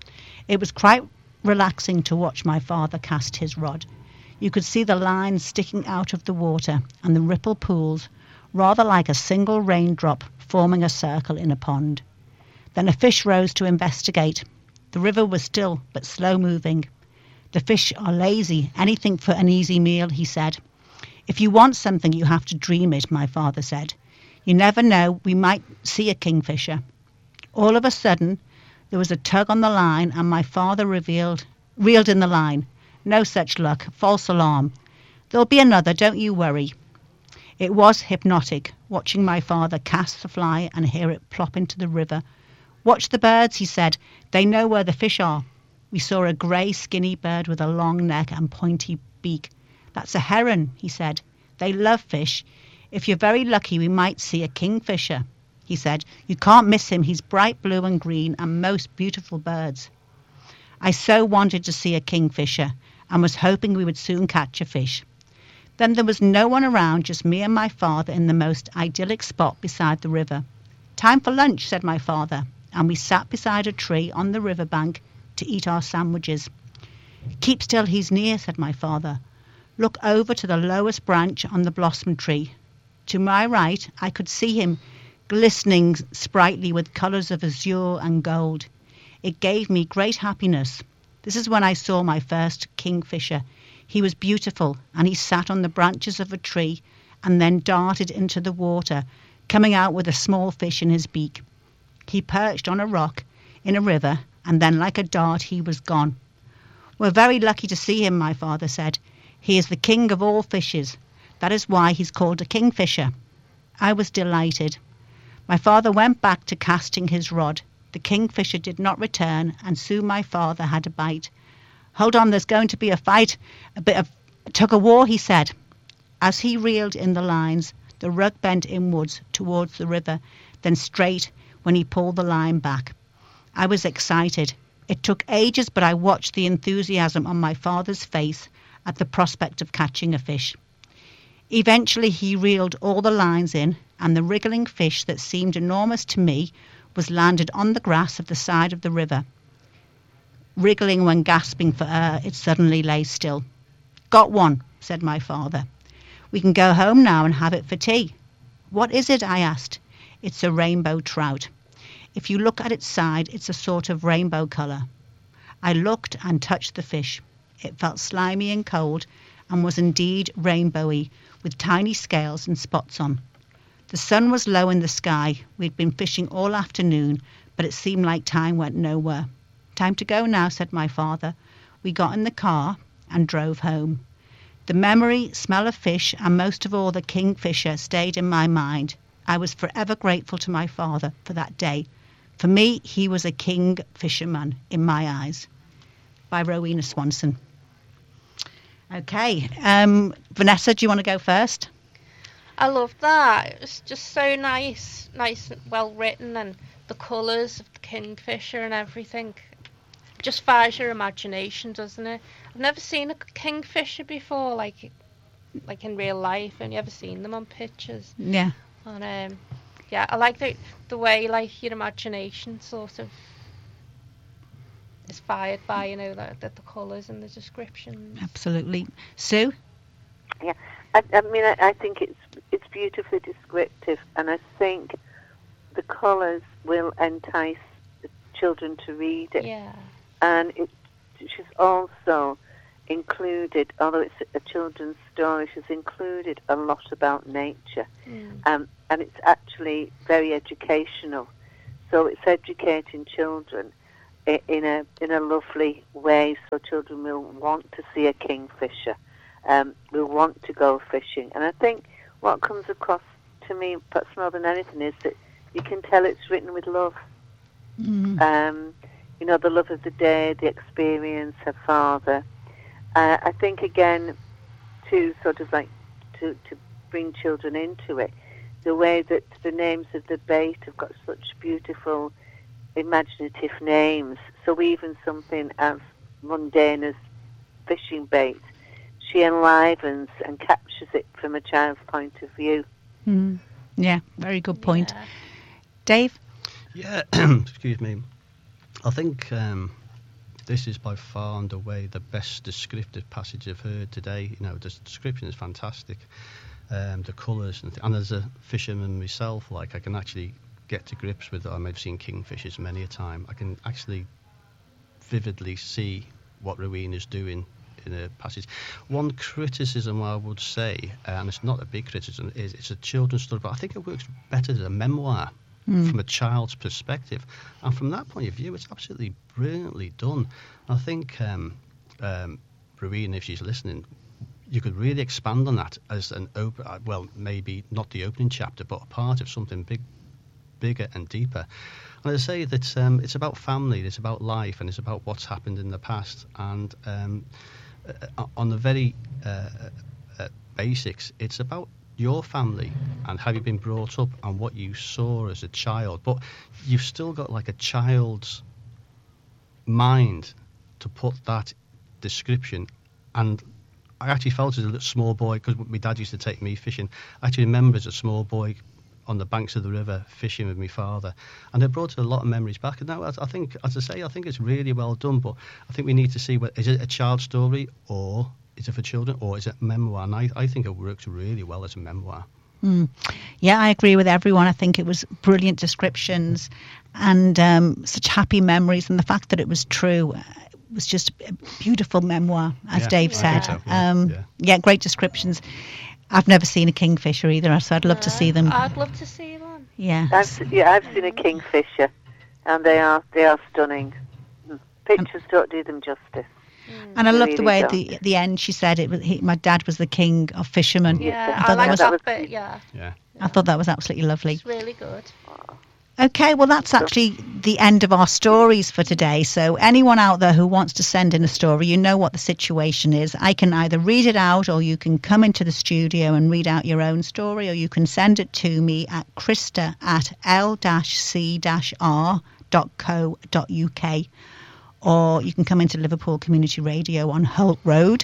It was quite relaxing to watch my father cast his rod. You could see the lines sticking out of the water and the ripple pools, rather like a single raindrop forming a circle in a pond. Then a fish rose to investigate. The river was still but slow moving. The fish are lazy, anything for an easy meal, he said. If you want something, you have to dream it, my father said. You never know, we might see a kingfisher. All of a sudden, there was a tug on the line and my father revealed, reeled in the line. No such luck, false alarm. There'll be another, don't you worry. It was hypnotic, watching my father cast the fly and hear it plop into the river. Watch the birds, he said. They know where the fish are. We saw a grey, skinny bird with a long neck and pointy beak. That's a heron, he said. They love fish. If you're very lucky, we might see a kingfisher, he said. You can't miss him. He's bright blue and green and most beautiful birds. I so wanted to see a kingfisher and was hoping we would soon catch a fish. Then there was no one around, just me and my father in the most idyllic spot beside the river. Time for lunch, said my father, and we sat beside a tree on the riverbank to eat our sandwiches. Keep still, he's near, said my father. Look over to the lowest branch on the blossom tree. To my right, I could see him, glistening sprightly with colours of azure and gold. It gave me great happiness. This is when I saw my first kingfisher. He was beautiful, and he sat on the branches of a tree and then darted into the water, coming out with a small fish in his beak. He perched on a rock in a river, and then like a dart he was gone. We're very lucky to see him, my father said. He is the king of all fishes. That is why he's called a kingfisher. I was delighted. My father went back to casting his rod. The kingfisher did not return, and soon my father had a bite. Hold on, there's going to be a fight, a bit of tug-of-war, he said. As he reeled in the lines, the rug bent inwards towards the river, then straight when he pulled the line back. I was excited. It took ages, but I watched the enthusiasm on my father's face at the prospect of catching a fish. Eventually he reeled all the lines in, and the wriggling fish that seemed enormous to me was landed on the grass of the side of the river. Wriggling when gasping for air, it suddenly lay still. Got one, said my father. We can go home now and have it for tea. What is it? I asked. It's a rainbow trout. If you look at its side, it's a sort of rainbow colour. I looked and touched the fish. It felt slimy and cold and was indeed rainbowy, with tiny scales and spots on. The sun was low in the sky. We'd been fishing all afternoon, but it seemed like time went nowhere. Time to go now, said my father. We got in the car and drove home. The memory, smell of fish, and most of all the kingfisher stayed in my mind. I was forever grateful to my father for that day. For me, he was a king fisherman in my eyes. By Rowena Swanson. Okay, um, Vanessa, do you want to go first? I loved that. It was just so nice, nice and well written, and the colours of the kingfisher and everything. Just fires your imagination, doesn't it? I've never seen a kingfisher before, like like in real life. I've never seen them on pictures. Yeah. And um, yeah, I like the the way like your imagination sort of is fired by, you know, the, the, the colours and the descriptions. Absolutely. Sue? Yeah, I, I mean, I, I think it's it's beautifully descriptive, and I think the colours will entice the children to read it. Yeah. And it, she's also included, although it's a children's story, she's included a lot about nature. Mm. Um, and it's actually very educational. So it's educating children i- in a in a lovely way, so children will want to see a kingfisher, um, will want to go fishing. And I think what comes across to me, perhaps more than anything, is that you can tell it's written with love. Mm. Um, you know, the love of the day, the experience, her father. Uh, I think, again, to sort of like to, to bring children into it, the way that the names of the bait have got such beautiful, imaginative names. So even something as mundane as fishing bait, she enlivens and captures it from a child's point of view. Mm. Yeah, very good point. Yeah. Dave? Yeah, excuse me. I think um, this is by far and away the best descriptive passage I've heard today. You know, the description is fantastic. Um, the colours, and, th- and as a fisherman myself, like I can actually get to grips with it. I may have seen kingfishers many a time. I can actually vividly see what Rowena's doing in a passage. One criticism I would say, and it's not a big criticism, is it's a children's story, but I think it works better as a memoir. Mm. From a child's perspective, and from that point of view, it's absolutely brilliantly done. I think um, um, Rowena, if she's listening, you could really expand on that as an open, well, maybe not the opening chapter, but a part of something big, bigger and deeper. And I say that um, it's about family, it's about life, and it's about what's happened in the past. And um, uh, on the very uh, uh, basics, it's about your family and how you've been brought up and what you saw as a child, but you've still got like a child's mind to put that description. And I actually felt as a little small boy, because my dad used to take me fishing, I actually remember as a small boy on the banks of the river fishing with my father, and it brought a lot of memories back. And now I think, as I say, I think it's really well done, but I think we need to see, what, is it a child's story, or is it for children, or is it memoir? And I, I think it works really well as a memoir. Mm. Yeah, I agree with everyone. I think it was brilliant descriptions and um, such happy memories, and the fact that it was true. It was just a beautiful memoir, as Yeah, Dave I said. think so, yeah, Um, yeah. yeah, great descriptions. I've never seen a kingfisher either, so I'd love to No, see them. I'd love to see one. Yeah. I've, se- yeah, I've seen a kingfisher, and they are they are stunning. Pictures don't do them justice. And I They love the really way don't. at the, at the end she said it was he, my dad was the king of fishermen. Yeah, I I thought, like that was, that that was- bit, yeah. Yeah. I thought that was absolutely lovely. It's really good. Okay, well, that's actually the end of our stories for today. So anyone out there who wants to send in a story, you know what the situation is. I can either read it out, or you can come into the studio and read out your own story, or you can send it to me at Krista at l c r dot co dot u k, or you can come into Liverpool Community Radio on Holt Road.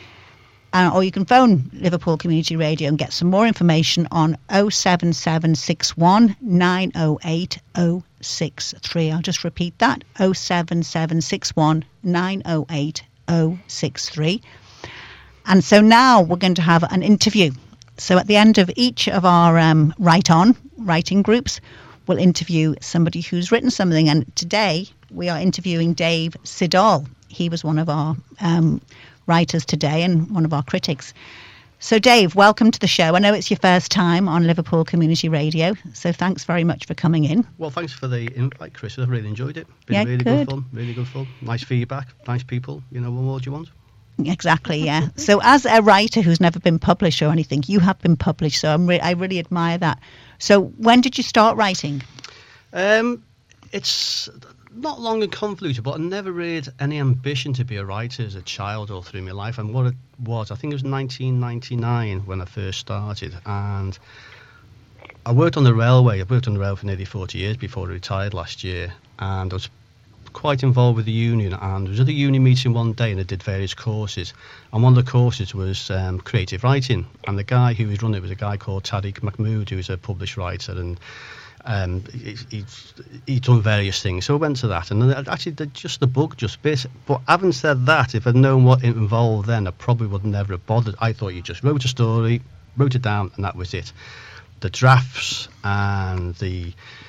Uh, or you can phone Liverpool Community Radio and get some more information on oh seven seven six one nine oh eight oh six three. I'll just repeat that, oh seven seven six one nine oh eight oh six three. And so now we're going to have an interview. So at the end of each of our um, Write On writing groups, we'll interview somebody who's written something. And today we are interviewing Dave Siddall. He was one of our um, writers today and one of our critics. So Dave, welcome to the show. I know it's your first time on Liverpool Community Radio, so thanks very much for coming in. Well, thanks for the invite, Chris. I've really enjoyed it. Been Yeah, really good. good fun. Really good fun. Nice feedback. Nice people. You know, what more do you want? Exactly, yeah. So as a writer who's never been published or anything, you have been published, so I'm re- I really admire that. So when did you start writing? Um, it's not long and convoluted, but I never really had any ambition to be a writer as a child or through my life. And what it was, I think it was nineteen ninety-nine when I first started, and I worked on the railway. I worked on the rail for nearly forty years before I retired last year, and I was quite involved with the union, and I was at a union meeting one day and I did various courses, and one of the courses was um, creative writing, and the guy who was running it was a guy called Tariq Mahmood, who was a published writer, and um, he, he's, he's done various things. So I went to that, and then actually the, just the book just bit. But having said that, if I'd known what it involved then, I probably would never have bothered. I thought you just wrote a story, wrote it down, and that was it. The drafts and the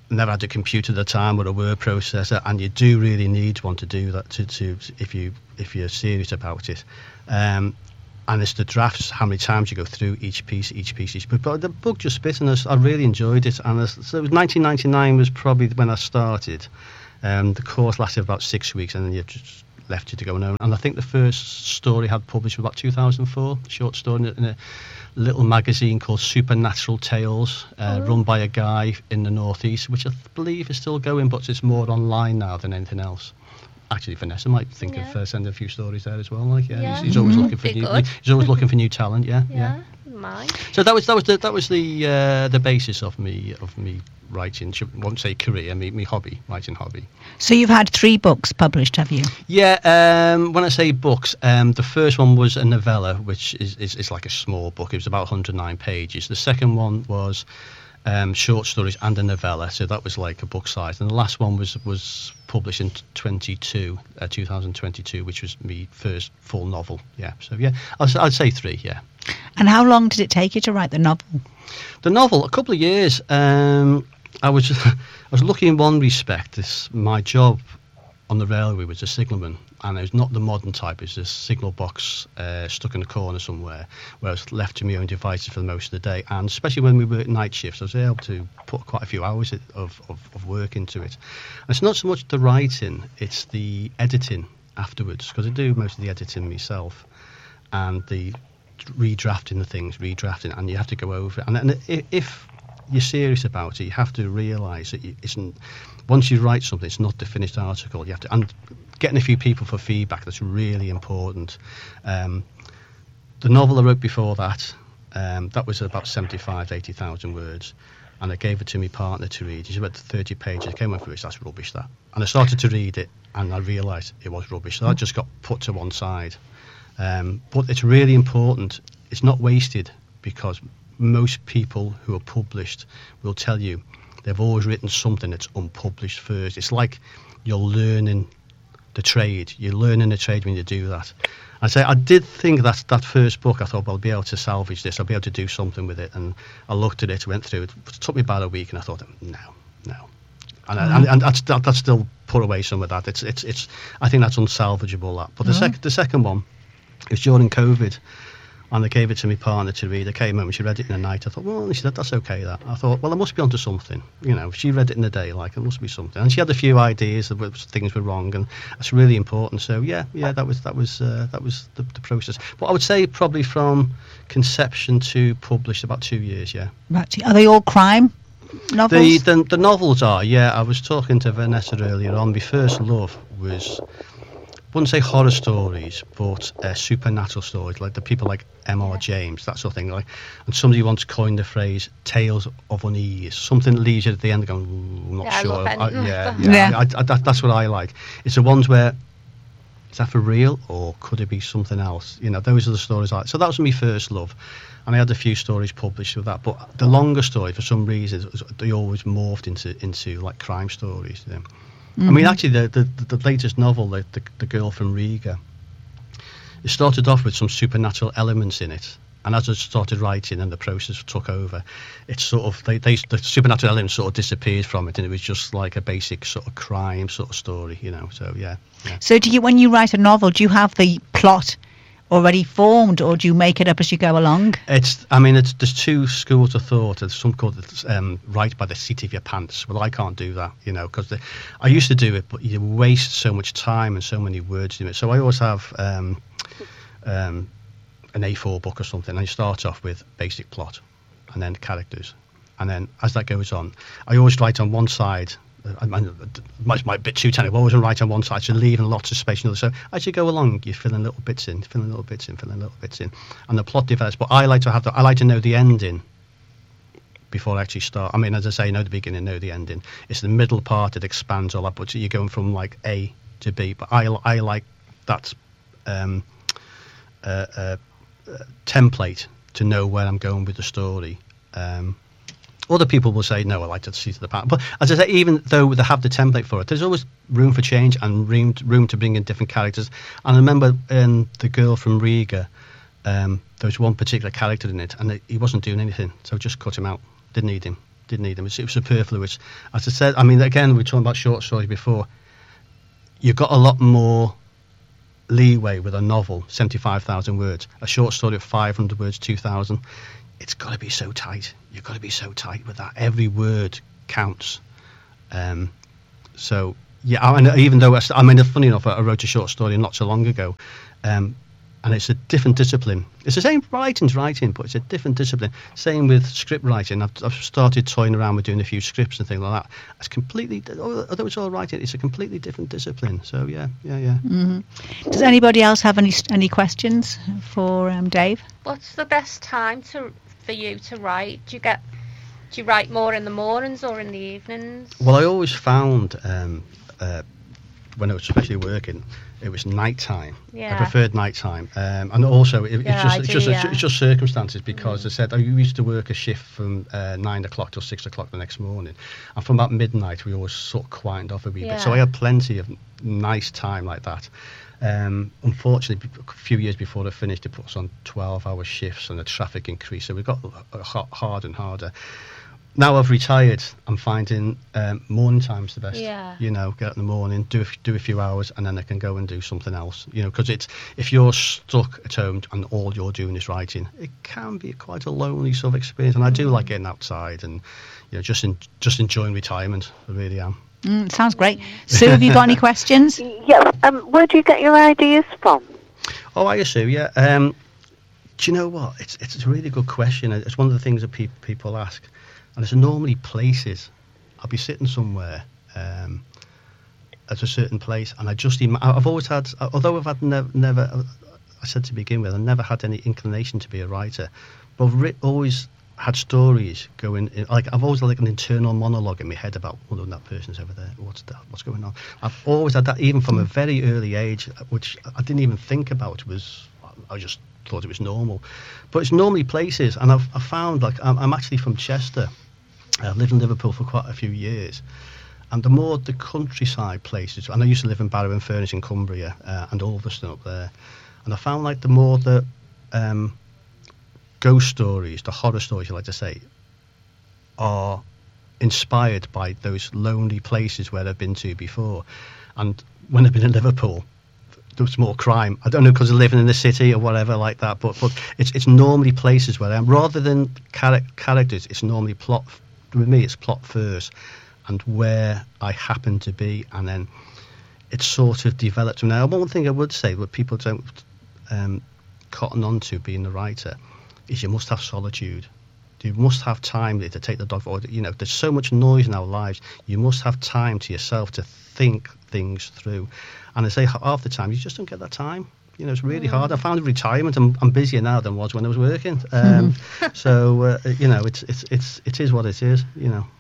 never had a computer at the time or a word processor, and you do really need one to do that to, to if you if you're serious about it. Um, and it's the drafts, how many times you go through each piece, each piece, each piece. But the book just spit, and I really enjoyed it. And so it was nineteen ninety-nine was probably when I started. Um, the course lasted about six weeks, and then you just left you to go on. And I think the first story I had published was about two thousand four, a short story in a, in a little magazine called Supernatural Tales, uh, oh. run by a guy in the Northeast, which I believe is still going, but it's more online now than anything else. Actually, Vanessa might think yeah. of uh, sending a few stories there as well. Like, yeah, yeah. He's, he's always mm-hmm. looking for Be new. good. He's always looking for new talent. Yeah, yeah. yeah. Mine. So that was that was the that was the uh, the basis of me of me writing. I won't say career, me me hobby, writing hobby. So you've had three books published, have you? Yeah. Um, when I say books, um, the first one was a novella, which is, is is like a small book. It was about one hundred nine pages. The second one was um, short stories and a novella, so that was like a book size. And the last one was was published in twenty-two, uh, two thousand twenty-two, which was me first full novel. Yeah. So yeah, I'd, I'd say three. Yeah. And how long did it take you to write the novel? The novel, a couple of years. Um, I was I was lucky in one respect. This my job on the railway was a signalman, and it was not the modern type. It was a signal box uh, stuck in a corner somewhere, where I was left to my own devices for most of the day. And especially when we worked night shifts, I was able to put quite a few hours of, of, of work into it. And it's not so much the writing; it's the editing afterwards, because I do most of the editing myself, and the redrafting the things, redrafting, and you have to go over it. And, and if you're serious about it, you have to realise that it isn't. Once you write something, it's not the finished article. You have to, and getting a few people for feedback, that's really important. Um, the novel I wrote before that, um, that was about seventy-five, eighty thousand words, and I gave it to my partner to read. She read thirty pages. I came over it, that's rubbish, that. And I started to read it, and I realised it was rubbish. So that just got put to one side. Um, but it's really important. It's not wasted, because most people who are published will tell you they've always written something that's unpublished first. It's like you're learning the trade. You're learning the trade when you do that. I say I did think that that first book, I thought, well, I'll be able to salvage this. I'll be able to do something with it. And I looked at it, went through it. It took me about a week, and I thought, no, no. And, mm-hmm. and, and that's, that, that's still put away some of that. It's, it's, it's. I think that's unsalvageable. That. But the, mm-hmm. sec- the second one, it was during COVID, and I gave it to my partner to read. I came home and she read it in the night. I thought, well, she said, that's okay, that. I thought, well, I must be onto something. You know, she read it in the day, like, it must be something. And she had a few ideas of things were wrong, and that's really important. So, yeah, yeah, that was that was uh, that was the, the process. But I would say probably from conception to published, about two years, yeah. Right. Are they all crime novels? The, the, the novels are, yeah. I was talking to Vanessa earlier on. My first love was, I wouldn't say horror stories, but uh, supernatural stories, like the people like M R James, that sort of thing. Like, and somebody once coined the phrase "tales of unease," something that leaves you at the end going, "Ooh, I'm not yeah, sure." I I, yeah, yeah. yeah. yeah. I, I, that, that's what I like. It's the ones where, is that for real, or could it be something else? You know, those are the stories I like. So that was my first love, and I had a few stories published with that. But the longer story, for some reason, they always morphed into into like crime stories. You know? Mm-hmm. I mean, actually, the, the the latest novel, the, the the Girl from Riga, it started off with some supernatural elements in it, and as I started writing and the process took over, it's sort of they, they the supernatural elements sort of disappeared from it, and it was just like a basic sort of crime sort of story, you know. So yeah. yeah. So do you, when you write a novel, do you have the plot already formed, or do you make it up as you go along? It's, I mean, it's, there's two schools of thought. There's some called um, write by the seat of your pants. Well, I can't do that, you know, because I used to do it, but you waste so much time and so many words in it. So I always have um, um, an A four book or something, and you start off with basic plot, and then characters, and then as that goes on, I always write on one side. I mean, it might be a bit too technical. I always write on one side, so leaving lots of space on the other. So as you go along, you're filling little bits in, filling little bits in, filling little bits in, and the plot develops. But I like to have the, I like to know the ending before I actually start. I mean, as I say, know the beginning, know the ending. It's the middle part that expands all that, but you're going from like A to B. But I, I like that um, uh, uh, uh, template to know where I'm going with the story. Um, Other people will say, no, I like to see to the part. But as I say, even though they have the template for it, there's always room for change and room to, room to bring in different characters. And I remember in The Girl from Riga, um, there was one particular character in it, and he wasn't doing anything, so just cut him out. Didn't need him. Didn't need them. It was, it was superfluous. As I said, I mean, again, we were talking about short stories before. You've got a lot more leeway with a novel, seventy-five thousand words. A short story of five hundred words, two thousand. It's got to be so tight. You've got to be so tight with that. Every word counts. Um, so, yeah, I, and even though, I, I mean, funny enough, I wrote a short story not so long ago, um, and it's a different discipline. It's the same writing's writing, but it's a different discipline. Same with script writing. I've, I've started toying around with doing a few scripts and things like that. It's completely, although it's all writing, it's a completely different discipline. So, yeah, yeah, yeah. Mm-hmm. Does anybody else have any any questions for um, Dave? What's the best time to for you to write? Do you get do you write more in the mornings or in the evenings? Well, I always found um, uh, when I was especially working, it was night time. Yeah. I preferred night time, um, and also it, Yeah, it's just I it's do, just yeah. it's just circumstances because I said I used to work a shift from uh, nine o'clock till six o'clock the next morning, and from about midnight we always sort of quietened off a wee bit. So Yeah. I had plenty of nice time like that. Um, unfortunately, a few years before I finished, they put us on twelve-hour shifts, and the traffic increased, so we got uh, ha- harder and harder. Now I've retired, I'm finding um, morning time's the best. Yeah. You know, get up in the morning, do a, f- do a few hours, and then I can go and do something else. You know, because it's if you're stuck at home and all you're doing is writing, it can be quite a lonely sort of experience. And I do like getting outside and you know just in, just enjoying retirement. I really am. Mm, sounds great. Sue, have you got any questions? Yeah. Um, where do you get your ideas from? Oh, I assume, yeah. Um, do you know what? It's it's a really good question. It's one of the things that pe- people ask. And it's normally places. I'll be sitting somewhere um, at a certain place, and I just im- I've always had, although I've had never, never, I said to begin with, I never had any inclination to be a writer, but I've writ- always had stories going. In, like I've always had like an internal monologue in my head about, well, that person's over there. What's that? What's going on? I've always had that, even from a very early age, which I didn't even think about. Was I just thought it was normal, but it's normally places, and I've I found like I'm, I'm actually from Chester. I've lived in Liverpool for quite a few years, and the more the countryside places, and I used to live in Barrow and Furness in Cumbria uh, and Ulverston up there, and I found like the more the um, ghost stories, the horror stories, you like to say, are inspired by those lonely places where I've been to before. And when I've been in Liverpool, there was more crime. I don't know because of living in the city or whatever like that, but but it's it's normally places where I am rather than char- characters. It's normally plot. With me, it's plot first, and where I happen to be, and then it's sort of developed. Now, one thing I would say, what people don't um, cotton on to being a writer, is you must have solitude. You must have time to take the dog for. You know, there's so much noise in our lives. You must have time to yourself to think things through. And I say half the time, you just don't get that time. You know, it's really mm. hard. I found retirement. I'm, I'm busier now than I was when I was working. Um, so uh, you know, it's it's it's it is what it is. You know.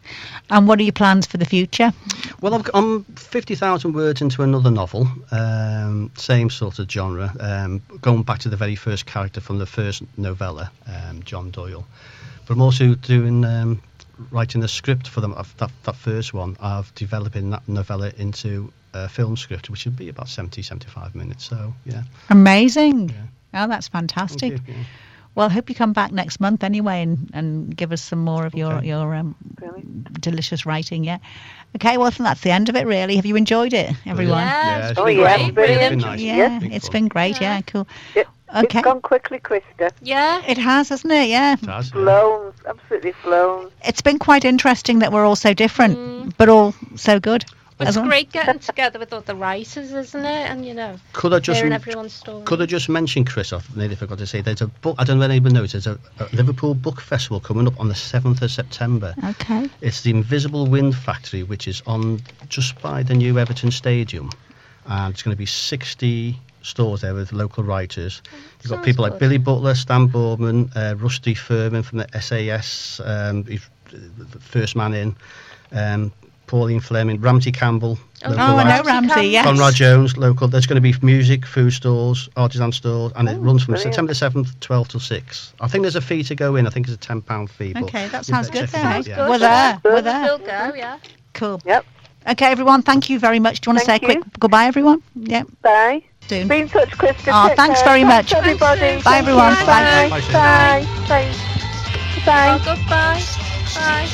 And what are your plans for the future? Well, I've, I'm fifty thousand words into another novel, um, same sort of genre, um, going back to the very first character from the first novella, um, John Doyle. But I'm also doing um, writing the script for them. That that first one, I've developing that novella into a film script, which would be about seventy, seventy-five minutes. So yeah, amazing. Yeah. Oh, that's fantastic. Thank you, yeah. Well, I hope you come back next month anyway and, and give us some more of your Okay. your um, Brilliant. delicious writing. Yeah. Okay. Well, I think that's the end of it. Really. Have you enjoyed it, everyone? Yeah, it's Oh, been yeah, great. brilliant. It's been nice. Yeah, Been it's fun. been great. Yeah, Yeah. cool. It, Okay. It's gone quickly, Krista. Yeah. It has, hasn't it? Yeah. It has, yeah. Flown, absolutely flown. It's been quite interesting that we're all so different, Mm. but all so good. But as it's well. great getting together with other writers, isn't it? And, you know, Could I just hearing everyone's story. Could I just mention, Chris, I nearly forgot to say, there's a book, I don't know if anyone knows, there's a, a Liverpool Book Festival coming up on the seventh of September. Okay. It's the Invisible Wind Factory, which is on just by the new Everton Stadium. And it's going to be sixty stores there with local writers. You've got Sounds people like good. Billy Butler, Stan Boardman, uh, Rusty Furman from the S A S, um, he's the first man in, um, Pauline Fleming, Ramsey Campbell. Oh, local Oh, I know writer. Ramsey. Ramsey Yes. Conrad Jones, local. There's going to be music, food stalls, artisan stalls, and it Oh, runs from brilliant. September the seventh, twelve till six. I think there's a fee to go in. I think it's a ten pound fee. But Okay, that you sounds better good check it then. out, Sounds yeah. good. We're there. We're Good. there. We'll go, yeah. Cool. Yep. Okay, everyone. Thank you very much. Do you want to say Thank a quick you. goodbye, everyone? Yeah. Bye. Soon. Be in touch, Krista. Oh, Take thanks care. very Thanks, much. everybody. Bye, Thank everyone. you. Bye. Bye. Bye, Sue. Bye. Bye. Bye. Oh, goodbye. Bye.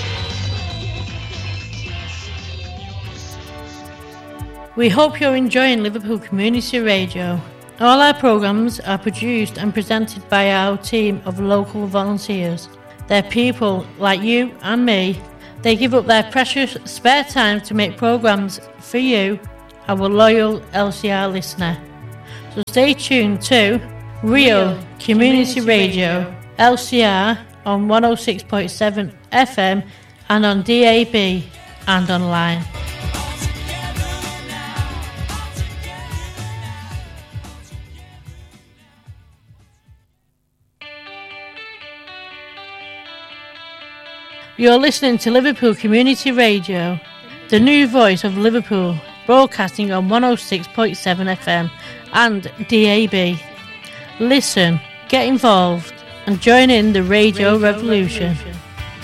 We hope you're enjoying Liverpool Community Radio. All our programmes are produced and presented by our team of local volunteers. They're people like you and me. They give up their precious spare time to make programmes for you, our loyal L C R listener. So stay tuned to Real Community Radio, L C R on one oh six point seven F M and on D A B and online. You're listening to Liverpool Community Radio, the new voice of Liverpool, broadcasting on one oh six point seven F M and D A B. Listen, get involved, and join in the radio, radio revolution. revolution.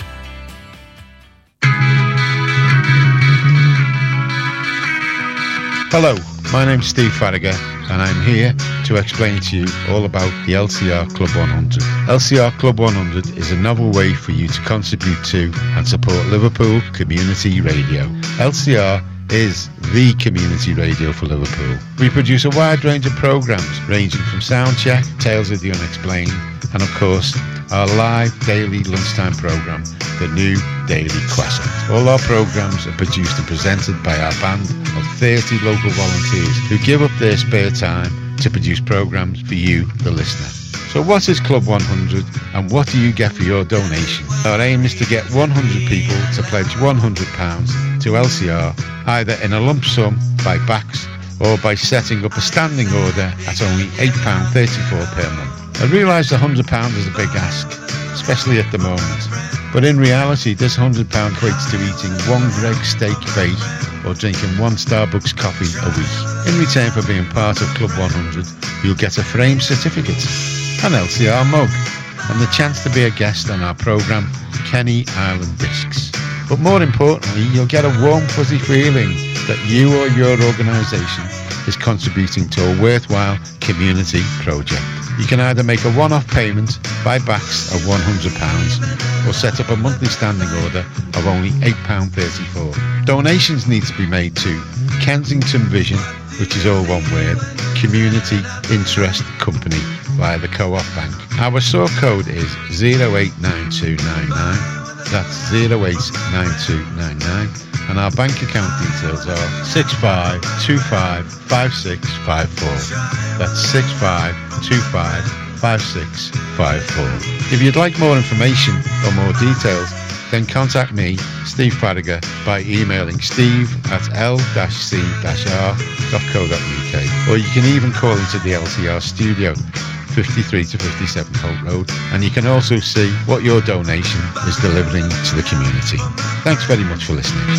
Hello, my name's Steve Farragher, and I'm here to explain to you all about the L C R Club one hundred. L C R Club one hundred is a novel way for you to contribute to and support Liverpool Community Radio. L C R is the community radio for Liverpool. We produce a wide range of programmes ranging from Soundcheck, Tales of the Unexplained, and of course our live daily lunchtime programme, the new Daily Croissant. All our programmes are produced and presented by our band of thirty local volunteers who give up their spare time to produce programmes for you, the listener. So what is Club one hundred and what do you get for your donation? Our aim is to get one hundred people to pledge one hundred pounds to L C R, either in a lump sum by backs or by setting up a standing order at only eight pounds thirty-four per month. I realise one hundred pounds is a big ask, especially at the moment, but in reality this one hundred pounds equates to eating one Greggs steak bake or drinking one Starbucks coffee a week. In return for being part of Club one hundred, you'll get a framed certificate, an L C R mug, and the chance to be a guest on our programme, Kenny Island Discs. But more importantly, you'll get a warm fuzzy feeling that you or your organisation is contributing to a worthwhile community project. You can either make a one-off payment by backs of one hundred pounds or set up a monthly standing order of only eight pounds thirty-four. Donations need to be made to Kensington Vision, which is all one word, Community Interest Company via the Co-op Bank. Our sort code is zero eight nine two nine nine, that's zero eight nine two nine nine, and our bank account details are six five two five five six five four. That's six five two five five six five four. If you'd like more information or more details, then contact me, Steve Farragher, by emailing steve at l c r dot co dot u k, or you can even call into the L C R studio, fifty-three to fifty-seven Holt Road, and you can also see what your donation is delivering to the community. Thanks very much for listening.